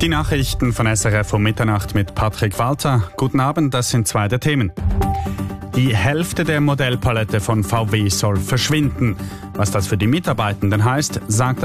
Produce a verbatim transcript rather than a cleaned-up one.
Die Nachrichten von S R F um Mitternacht mit Patrick Walter. Guten Abend, das sind zwei der Themen. Die Hälfte der Modellpalette von V W soll verschwinden. Was das für die Mitarbeitenden heißt, sagt